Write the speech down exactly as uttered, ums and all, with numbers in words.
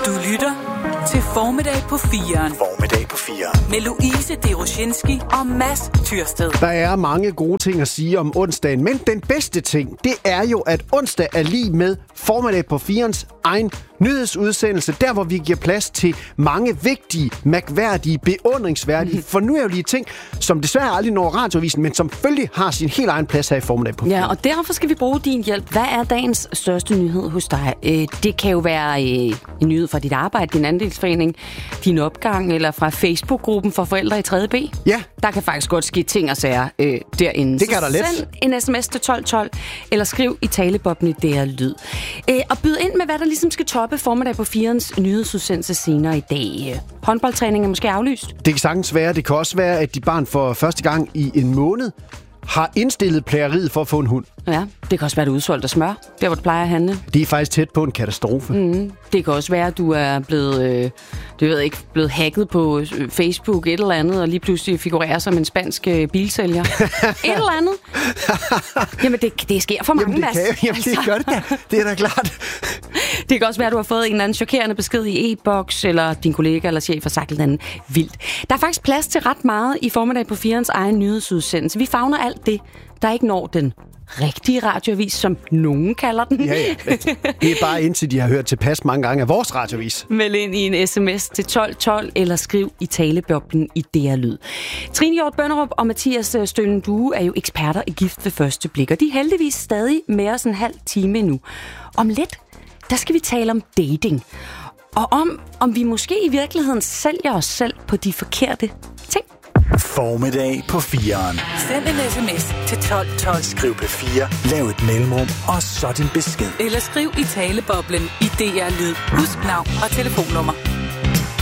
Du lytter til Formiddag på firen. Formiddag på firen. Med Louise Deroshinski og Mads Tyrsted. Der er mange gode ting at sige om onsdagen, men den bedste ting, det er jo, at onsdag er lige med Formiddag på firens egen nyhedsudsendelse, der hvor vi giver plads til mange vigtige, mærkværdige, beundringsværdige, mm. fornøjelige ting, som desværre aldrig når radioavisen, men som selvfølgelig har sin helt egen plads her i Formiddag på firen. Ja, og derfor skal vi bruge din hjælp. Hvad er dagens største nyhed hos dig? Det kan jo være en nyhed fra dit arbejde, din andelsforening, din opgang, eller fra Facebook-gruppen for forældre i tredje B. Ja. Der kan faktisk godt ske ting og sager øh, derinde. Det kan der let. Send en sms til tolv tolv, eller skriv i taleboblen i D R Lyd. Øh, og byd ind med, hvad der ligesom skal toppe Formiddag på firens nyhedsudsendelse senere i dag. Håndboldtræning er måske aflyst. Det kan sagtens være. Det kan også være, at dit barn for første gang i en måned har indstillet plageriet for at få en hund. Ja, det kan også være, at du er udsolgt af smør, der hvor du plejer at handle. Det er faktisk tæt på en katastrofe. Mm. Det kan også være, at du er blevet, øh, det ved jeg ikke, blevet hacket på Facebook et eller andet, og lige pludselig figurerer som en spansk øh, bilsælger. et eller andet. Jamen, det, det sker for mange, Jamen, det, kan, jamen, det gør det da. Det er da klart. Det kan også være, at du har fået en eller anden chokerende besked i e-boks, eller din kollega eller chef har sagt noget andet vildt. Der er faktisk plads til ret meget i Formiddag på firens egen nyhedsudsendelse. Vi favner alt det, der ikke når den rigtige radioavis, som nogen kalder den. Ja, ja. Det er bare indtil de har hørt tilpas mange gange af vores radioavis. Meld ind i en sms til tolv tolv, eller skriv i taleboblen i D R Lyd. Trine Hjort Bønderup og Mathias Stølen Due er jo eksperter i gift ved første blik, og de er heldigvis stadig med os en halv time nu. Om lidt, der skal vi tale om dating. Og om, om vi måske i virkeligheden sælger os selv på de forkerte ting. Formiddag på firen. Send en sms til tolv tolv. Skriv P fire, lav et mellemrum, og så din besked. Eller skriv i taleboblen i D R Lyd. Husk navn og telefonnummer.